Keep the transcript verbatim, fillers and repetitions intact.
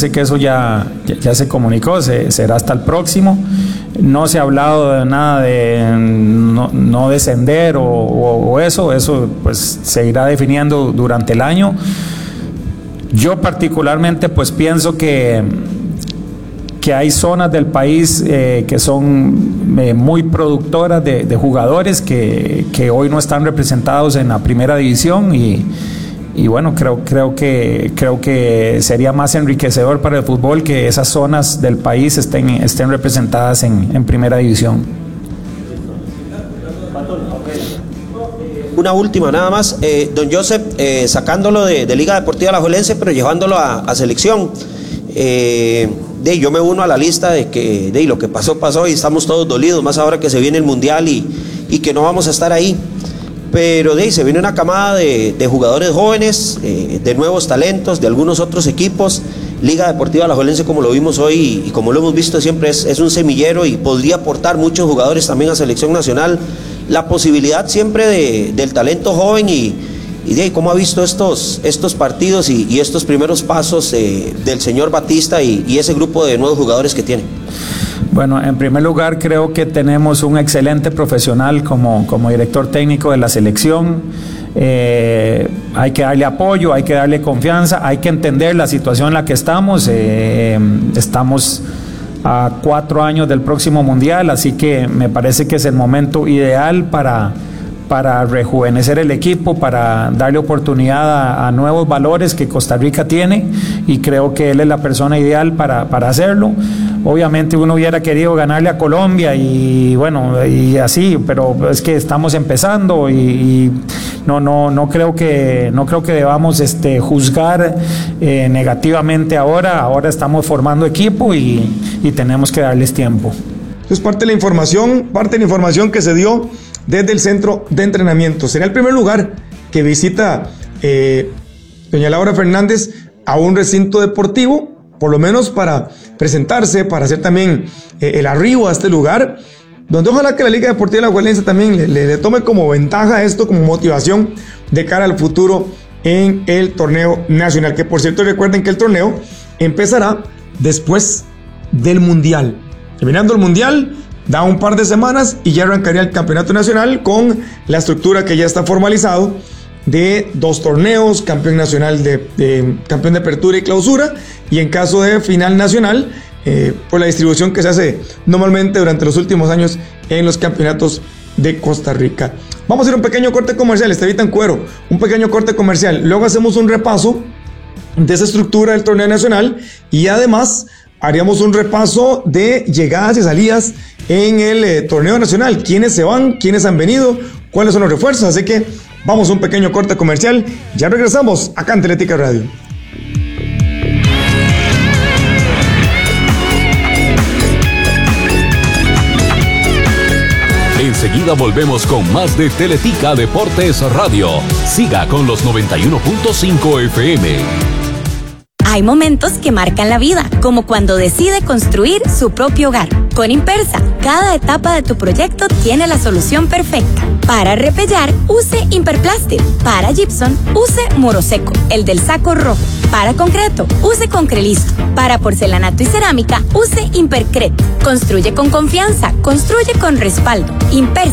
parece que eso ya, ya, ya se comunicó, se, será hasta el próximo. No se ha hablado de nada de no, no descender o, o, o eso, eso pues se irá definiendo durante el año. Yo particularmente pues pienso que, que hay zonas del país eh, que son eh, muy productoras de, de jugadores que, que hoy no están representados en la primera división y, y bueno, creo, creo, que, creo que sería más enriquecedor para el fútbol que esas zonas del país estén, estén representadas en, en primera división. Una última nada más, eh, don Joseph, eh, sacándolo de, de Liga Deportiva Alajuelense, pero llevándolo a, a selección. Eh, de, yo me uno a la lista de que de, lo que pasó, pasó y estamos todos dolidos, más ahora que se viene el Mundial y, y que no vamos a estar ahí. Pero de, se viene una camada de, de jugadores jóvenes, eh, de nuevos talentos, de algunos otros equipos. Liga Deportiva Alajuelense, como lo vimos hoy y, y como lo hemos visto siempre, es, es un semillero y podría aportar muchos jugadores también a selección nacional. La posibilidad siempre de, del talento joven y, y de cómo ha visto estos, estos partidos y, y estos primeros pasos eh, del señor Batista y, y ese grupo de nuevos jugadores que tiene. Bueno, en primer lugar creo que tenemos un excelente profesional como, como director técnico de la selección. Eh, hay que darle apoyo, hay que darle confianza, hay que entender la situación en la que estamos. Eh, estamos a cuatro años del próximo Mundial, así que me parece que es el momento ideal para, para rejuvenecer el equipo, para darle oportunidad a, a nuevos valores que Costa Rica tiene y creo que él es la persona ideal para, para hacerlo. Obviamente uno hubiera querido ganarle a Colombia y bueno, y así, pero es que estamos empezando y, y no, no, no creo que, no creo que debamos este, juzgar eh, negativamente ahora. Ahora estamos formando equipo y, y tenemos que darles tiempo. Es parte de la información, parte de la información que se dio desde el centro de entrenamiento. Será el primer lugar que visita eh, doña Laura Fernández a un recinto deportivo, por lo menos para presentarse, para hacer también eh, el arribo a este lugar, donde ojalá que la Liga Deportiva Alajuelense también le, le, le tome como ventaja esto, como motivación de cara al futuro en el torneo nacional, que por cierto recuerden que el torneo empezará después del Mundial. Terminando el Mundial, da un par de semanas y ya arrancaría el campeonato nacional con la estructura que ya está formalizado de dos torneos, campeón nacional de, de campeón de apertura y clausura, y en caso de final nacional, eh, por la distribución que se hace normalmente durante los últimos años en los campeonatos de Costa Rica. Vamos a ir a un pequeño corte comercial, Estevita en Cuero, un pequeño corte comercial, luego hacemos un repaso de esa estructura del torneo nacional y además haríamos un repaso de llegadas y salidas en el eh, torneo nacional, quiénes se van, quiénes han venido, cuáles son los refuerzos, así que vamos a un pequeño corte comercial, ya regresamos acá en Teletica Radio. Enseguida volvemos con más de Teletica Deportes Radio. Siga con los noventa y uno punto cinco F M. Hay momentos que marcan la vida, como cuando decide construir su propio hogar. Con Impersa, cada etapa de tu proyecto tiene la solución perfecta. Para repellar, use Imperplastic. Para gypsum, use Moroseco, el del saco rojo. Para concreto, use Concrelisto. Para porcelanato y cerámica, use Impercret. Construye con confianza, construye con respaldo. Impersa.